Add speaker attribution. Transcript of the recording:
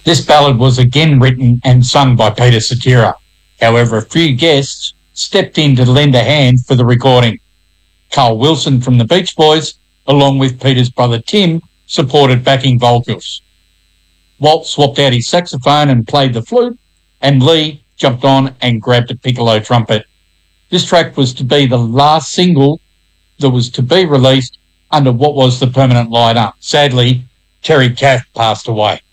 Speaker 1: This ballad was again written and sung by Peter Cetera. However, a few guests stepped in to lend a hand for the recording. Carl Wilson from the Beach Boys, along with Peter's brother Tim, supported backing vocals. Walt swapped out his saxophone and played the flute, and Lee jumped on and grabbed a piccolo trumpet. This track was to be the last single that was to be released under what was the permanent lineup. Sadly, Terry Kath passed away.